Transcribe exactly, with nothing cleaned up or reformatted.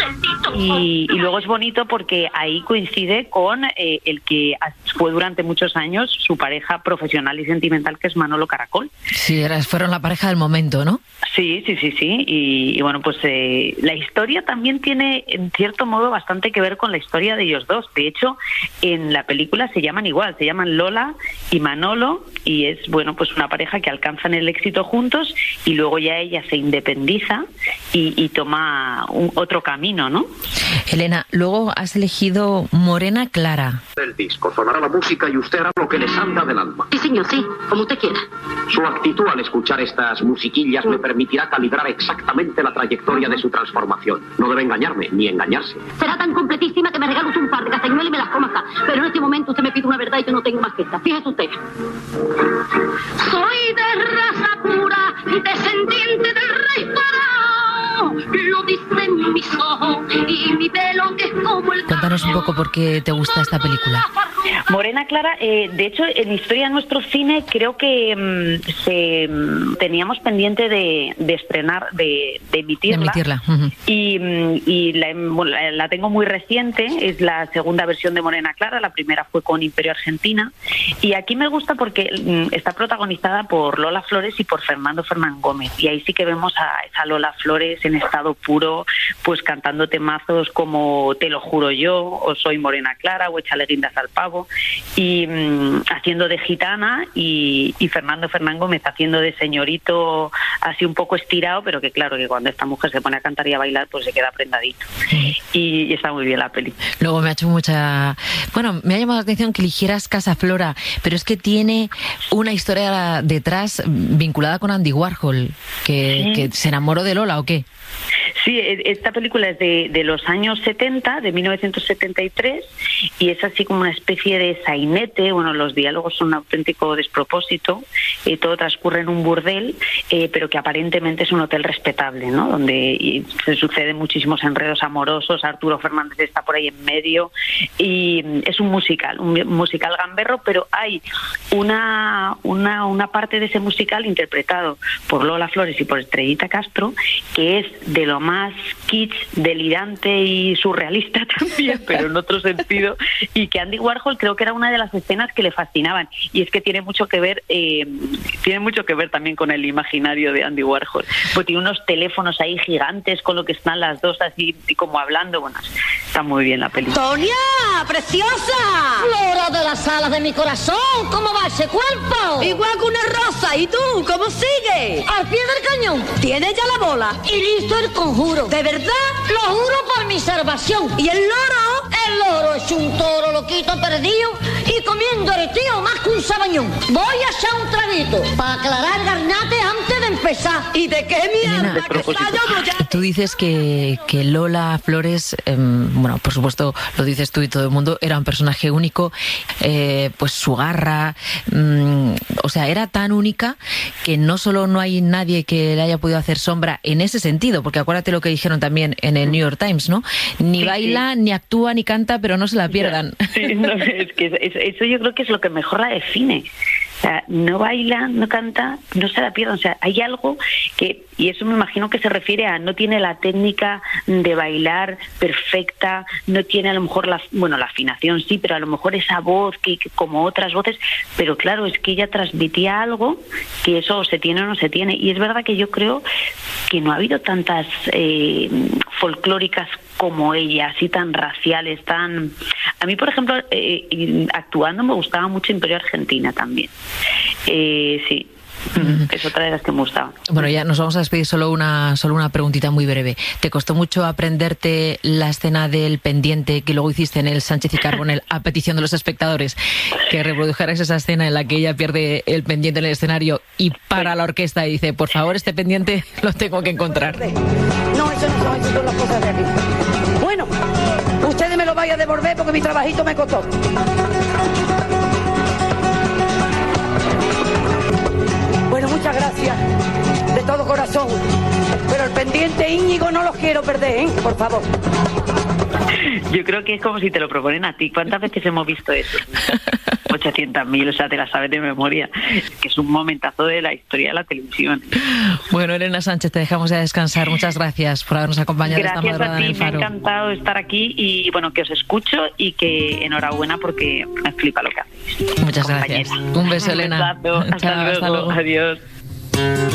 Y, y luego es bonito porque ahí coincide con eh, el que fue durante muchos años su pareja profesional y sentimental, que es Manolo Caracol. Sí, eras, fueron la pareja del momento, ¿no? Sí, sí, sí, sí. Y, y bueno, pues eh, la historia también tiene, en cierto modo, bastante que ver con la historia de ellos dos. De hecho, en la película se llaman igual, se llaman Lola y Manolo, y es, bueno, pues una pareja que alcanzan el éxito juntos y luego ya ella se independiza y, y toma un, otro camino, ¿no? Elena, luego has elegido Morena Clara. El disco sonará la música y usted hará lo que le salga del alma. Sí, señor, sí, como usted quiera. Su actitud al escuchar estas musiquillas me permitirá calibrar exactamente la trayectoria de su transformación. No debe engañarme, ni engañarse. Será tan completísima que me regala usted un par de castañuelas y me las coma acá. Pero en este momento usted me pide una verdad y yo no tengo más que esta. Fíjese usted. Soy de raza pura y descendiente del rey Faraón. Lo dicen mis ojos y mi pelo que es como el... Cuéntanos un poco por qué te gusta esta película. Morena Clara, eh, de hecho, en Historia de Nuestro Cine creo que mmm, se, mmm, teníamos pendiente de, de estrenar, de, de emitirla. De emitirla. Uh-huh. Y, y la, la, la tengo muy reciente, es la segunda versión de Morena Clara, la primera fue con Imperio Argentina. Y aquí me gusta porque mmm, está protagonizada por Lola Flores y por Fernando Fernán Gómez. Y ahí sí que vemos a esa Lola Flores en estado puro, pues cantando temazos como Te lo juro yo, o Soy Morena Clara, o Échale guindas al pavo. Y mmm, haciendo de gitana y, y Fernando Fernán Gómez haciendo de señorito así un poco estirado, pero que claro que cuando esta mujer se pone a cantar y a bailar pues se queda prendadito. Y, y está muy bien la peli. Luego me ha hecho mucha... Bueno, me ha llamado la atención que eligieras Casa Flora, pero es que tiene una historia detrás vinculada con Andy Warhol, que, ¿sí? que se enamoró de Lola, ¿o qué? Sí, esta película es de, de los años setenta, de mil novecientos setenta y tres, y es así como una especie de sainete. Bueno, los diálogos son un auténtico despropósito, eh, todo transcurre en un burdel, eh, pero que aparentemente es un hotel respetable, ¿no? Donde se suceden muchísimos enredos amorosos, Arturo Fernández está por ahí en medio, y es un musical, un musical gamberro, pero hay una, una, una parte de ese musical interpretado por Lola Flores y por Estrellita Castro, que es de lo más kitsch, delirante y surrealista también, pero en otro sentido, y que Andy Warhol creo que era una de las escenas que le fascinaban, y es que tiene mucho que ver eh, tiene mucho que ver también con el imaginario de Andy Warhol, porque tiene unos teléfonos ahí gigantes con lo que están las dos así como hablando. Bueno, está muy bien la película. ¡Tonia, preciosa! Flora de las alas de mi corazón, ¿cómo va ese cuerpo? Igual que una rosa, ¿y tú, cómo sigues? Al pie del cañón, tiene ya la bola y listo el conjuro. De verdad, lo juro por mi salvación. Y el loro, el loro es un toro loquito perdido y comiendo el tío más que un sabañón. Voy a echar un traguito para aclarar el garnate antes de empezar. ¿Y de qué mierda? Elena, que está yo ya... Tú dices que, que Lola Flores, eh, bueno, por supuesto, lo dices tú y todo el mundo, era un personaje único, eh, pues su garra, mmm, o sea, era tan única que no solo no hay nadie que le haya podido hacer sombra en ese sentido, porque acuérdate lo que dijeron también en el New York Times, ¿no? Ni sí, baila, sí. ni actúa, ni canta, pero no se la pierdan. Sí, no, es que eso, eso yo creo que es lo que mejor la define. O sea, no baila, no canta, no se la pierdan. O sea, hay algo que, y eso me imagino que se refiere a, no tiene la técnica de bailar perfecta, no tiene a lo mejor la, bueno, la afinación sí, pero a lo mejor esa voz que, que como otras voces, pero claro, es que ella transmitía algo que eso se tiene o no se tiene. Y es verdad que yo creo que no ha habido tantas eh, folclóricas como ella, así tan raciales, tan... A mí, por ejemplo, eh, actuando me gustaba mucho Imperio Argentina también. Eh, sí, mm. es otra de las que me gustaba. Bueno, ya nos vamos a despedir, solo una, solo una preguntita muy breve. ¿Te costó mucho aprenderte la escena del pendiente que luego hiciste en el Sánchez y Carbonell a petición de los espectadores? Que reprodujeras esa escena en la que ella pierde el pendiente en el escenario y para la orquesta y dice, por favor, este pendiente lo tengo que encontrar. No, eso no son, eso son las cosas de aquí. Bueno, ustedes me lo vayan a devolver porque mi trabajito me costó. Bueno, muchas gracias, de todo corazón. Pero el pendiente Íñigo no los quiero perder, ¿eh? Por favor. Yo creo que es como si te lo proponen a ti. ¿Cuántas veces hemos visto eso? ochocientos mil, o sea, te la sabes de memoria, que es un momentazo de la historia de la televisión. Bueno, Elena Sánchez, te dejamos ya descansar. Muchas gracias por habernos acompañado Gracias esta madrugada a ti, en El Faro. me ha encantado estar aquí y bueno, que os escucho y que enhorabuena porque me flipa lo que hacéis. Muchas compañera. gracias. Un beso, Elena. Un besazo. Hasta, Chao, luego. hasta luego. Adiós.